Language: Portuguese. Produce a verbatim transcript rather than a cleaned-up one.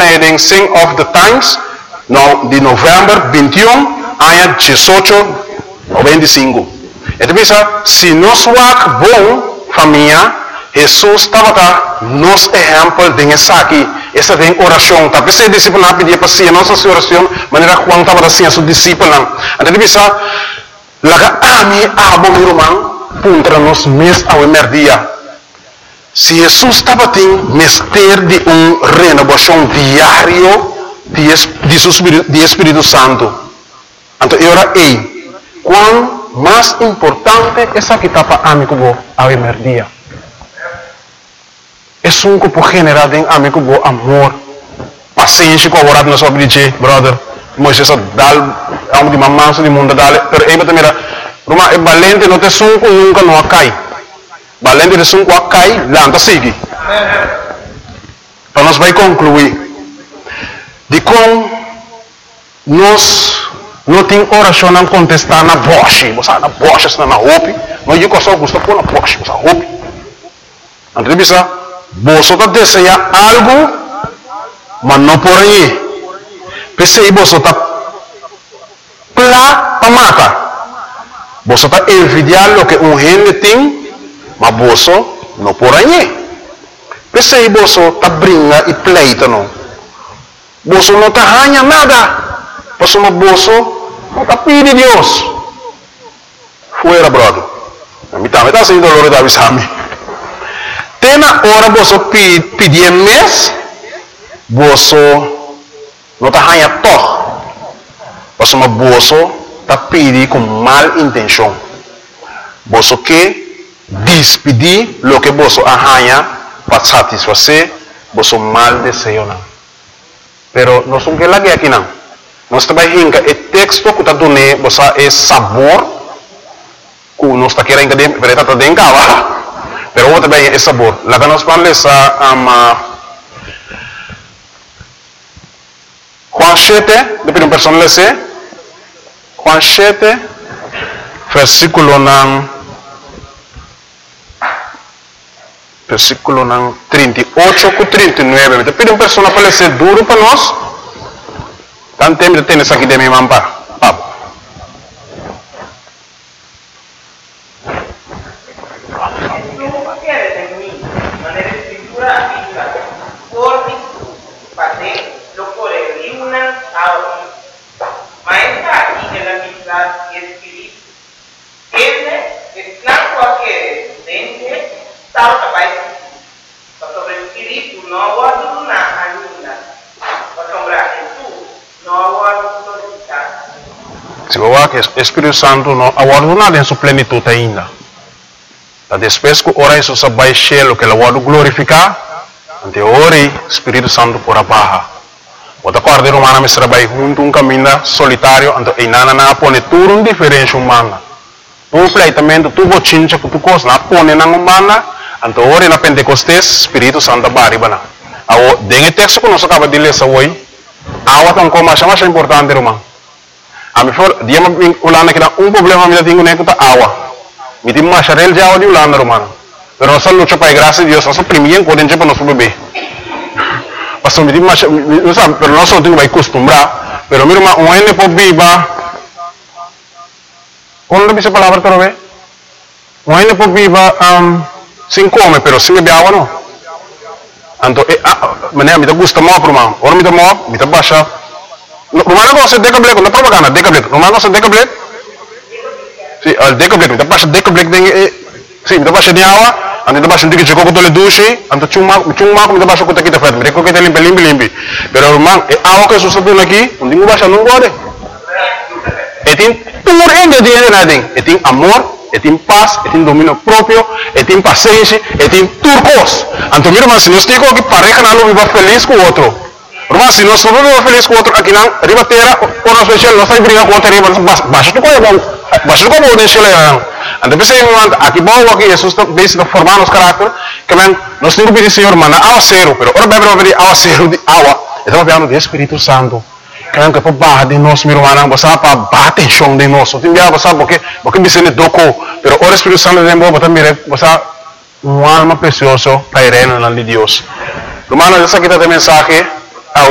en Sing of the Times, no, de novembro veintiuno, año dieciocho noventa y cinco. Entonces, si nos va bom, familia, Jesús estaba nos ejemplo de esa aquí, esa de oración. Tapi se discípulo não pedia para si nossa oração, maneira Juan estava assim a seus discípulos. Então bisa, laga ami abo irmão, puntra nos mes ao emerdia. Se Jesus estava tem mestre de um renovação diário de, de, de Espírito Santo. Então era ei, quão mais importante essa que estava amigo ao emerdia. É um grupo generado em amigo bo amor, paciência com a na sua vida, brother. Moisés dal, amo de mamãe de mundo dale, pero aí também era, Roma é valente, não tem sunco nunca não cai. Valente de sunco cai, lá não segue. Então nós vai concluir de como nós não tem oração não contestar na voz, você na voz está na roupa, não eu só gosto pôr na voz, você roupa. Então bisa você está desejando algo, mas não por aí. Pensei você está plá para matar. Você está envidiando o que um gente tem, mas você não por aí. Pensei você está brincando e pleita não. Você não está ganhando nada. Você não não está pedindo Deus. Fuera, brother. A mim também está sendo doloroso da avisame. Tem na hora você pedir mês, você não está ganhando todo. Você não você está pedindo com mal intenção. Você quer despedir o que você ganha para satisfazer você mal desejo não. Pero nós não queremos aqui não. Nós também hinga o texto que está dando você é sabor que nós está querendo que está dando cá. Pero vos também é sabor. Lá que nós vamos ler um, Juan sete, depois uma pessoa lê Juan sete, versículo nan, versículo nan trinta e oito com trinta e nove. Depois uma pessoa para ler duro para nós. Tanto tempo de ter isso aqui de minha mampa. Se você quer que o Espírito Santo não aguarda em sua plenitude ainda. Depois que ora isso vai cheio que ele vai glorificar, ante ora o Espírito Santo por a barra. O da corda humana me trabalha junto um caminho solitário, ante e nana na pone tudo um diferente humana. Tu pleitamento tu bochincha que tu cos na pone na humana, ante ora na Pentecostes Espírito Santo baribana. Ao dengue texto que nós acaba de ler hoje, awa tão como mais mais importante irmão. A mim for dia me ulana que um problema me tenho nem que awa. Me tem mais real já de ulana irmão. Pero nós luta para a graça de Deus, nós primeiro podem para nosso bebê. Pastor me tem mais, não sabe, pero nós não temos que acostumbrar. Pero meu irmão, um ene pode viva. Como não dice palavra para ver? Um ene pode viva sem comer, pero sem beber água não. Então, mané, me gusta muito, irmão. Ora me dá muito, me dá baixa. Rumah ko sa decablek, na propaganda decablek. Rumah ko sa decablek. Si, al decablek, me dá baixa decablek ding eh. Si, me dá baixa de água, ando dá baixa de que ko to le dushi, ando chuma, chuma ko me dá baixa ko takita fet, me ko que te limpe limpe limpe. Pero irmão, é água que susa tu aqui, não dingo baixa não gode. E tem tudo ainda de nada, e tem amor. E tem paz, e tem domínio próprio, e tem paciência, e tem turcos. Então, meu irmão, se nós temos que pareja não viva feliz com o outro. Irmão, se nós não vivemos feliz com o outro, aqui não, riba terra, por nós especial, nós estamos brincando com o outro, riba, baixa tu coisa bom, baixa tu coisa bom, deixa ele não. Então, pensei, aqui bom, aqui, Jesus está formando os caráteres, que nós temos que pedir, Senhor, mano, água zero, pero ora bebe, pedir água zero de água, estamos falando de Espírito Santo. Kaya que para barra de nós, meu irmão, você para bater chão de nós. Tem dia você porque porque me sente doco, pero o Espírito Santo de Deus, você mire, você uma alma preciosa para ir na de Deus. Irmão, essa aqui tá de mensagem.